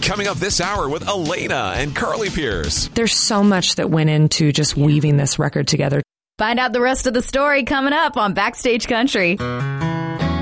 Coming up this hour with Elena and Carly Pierce. There's so much that went into just weaving this record together. Find out the rest of the story coming up on Backstage Country.